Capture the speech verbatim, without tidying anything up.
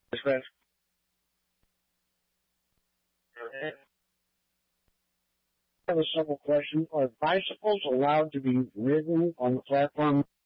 Chris. I have a simple question. Are bicycles allowed to be ridden on the platform?